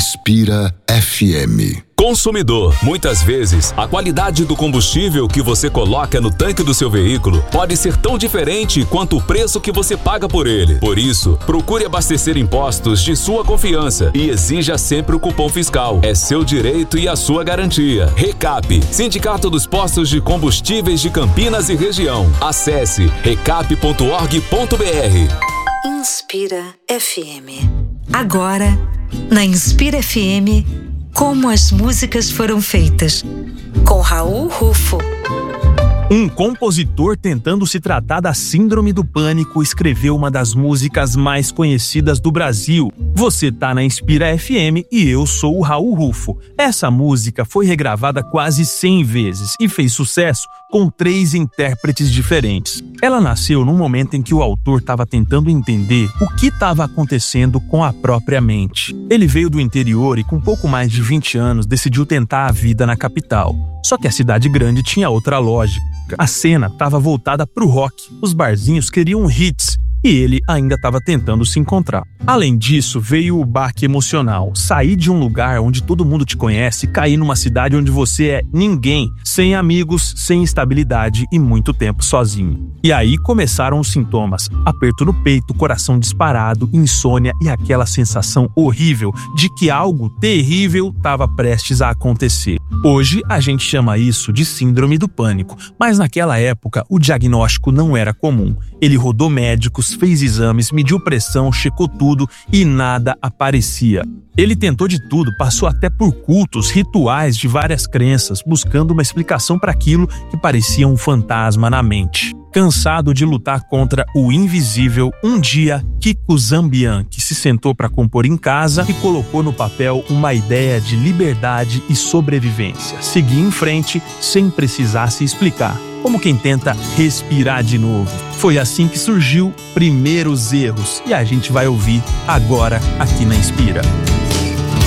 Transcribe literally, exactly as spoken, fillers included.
Inspira F M. Consumidor, muitas vezes, a qualidade do combustível que você coloca no tanque do seu veículo pode ser tão diferente quanto o preço que você paga por ele. Por isso, procure abastecer em postos de sua confiança e exija sempre o cupom fiscal. É seu direito e a sua garantia. Recap, Sindicato dos Postos de Combustíveis de Campinas e Região. Acesse recap ponto org ponto br. Inspira F M. Agora, na Inspira F M, Como as Músicas Foram Feitas, com Raul Rufo. Um compositor tentando se tratar da síndrome do pânico escreveu uma das músicas mais conhecidas do Brasil. Você tá na Inspira F M e eu sou o Raul Rufo. Essa música foi regravada quase cem vezes e fez sucesso com três intérpretes diferentes. Ela nasceu num momento em que o autor estava tentando entender o que estava acontecendo com a própria mente. Ele veio do interior e com pouco mais de vinte anos decidiu tentar a vida na capital. Só que a cidade grande tinha outra lógica. A cena estava voltada para o rock, os barzinhos queriam hits e ele ainda estava tentando se encontrar. Além disso, veio o baque emocional, sair de um lugar onde todo mundo te conhece e cair numa cidade onde você é ninguém, sem amigos, sem estabilidade e muito tempo sozinho. E aí começaram os sintomas: aperto no peito, coração disparado, insônia e aquela sensação horrível de que algo terrível estava prestes a acontecer. Hoje a gente chama isso de síndrome do pânico, mas naquela época o diagnóstico não era comum. Ele rodou médicos, fez exames, mediu pressão, checou tudo e nada aparecia. Ele tentou de tudo, passou até por cultos, rituais de várias crenças, buscando uma explicação para aquilo que parecia um fantasma na mente. Cansado de lutar contra o invisível, um dia, Kiko Zambian, que se sentou para compor em casa e colocou no papel uma ideia de liberdade e sobrevivência. Seguir em frente sem precisar se explicar, como quem tenta respirar de novo. Foi assim que surgiu Primeiros Erros e a gente vai ouvir agora aqui na Inspira.